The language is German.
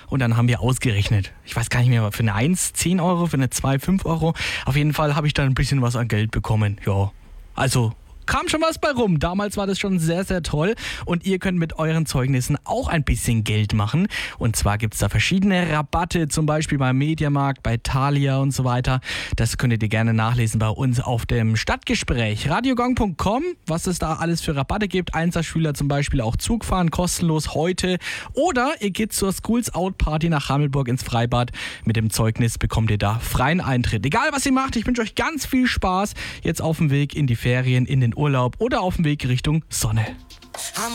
und dann haben wir ausgerechnet. Ich weiß gar nicht mehr, für eine 1 10 Euro, für eine 2 5 Euro. Auf jeden Fall habe ich dann ein bisschen was an Geld bekommen. Ja, also kam schon was bei rum. Damals war das schon sehr, sehr toll. Und ihr könnt mit euren Zeugnissen auch ein bisschen Geld machen. Und zwar gibt es da verschiedene Rabatte, zum Beispiel beim Mediamarkt, bei Thalia und so weiter. Das könntet ihr gerne nachlesen bei uns auf dem Stadtgespräch. radiogong.com, was es da alles für Rabatte gibt. Einserschüler zum Beispiel auch Zug fahren, kostenlos heute. Oder ihr geht zur Schools Out Party nach Hammelburg ins Freibad. Mit dem Zeugnis bekommt ihr da freien Eintritt. Egal was ihr macht, ich wünsche euch ganz viel Spaß. Jetzt auf dem Weg in die Ferien, in den Urlaub oder auf dem Weg Richtung Sonne.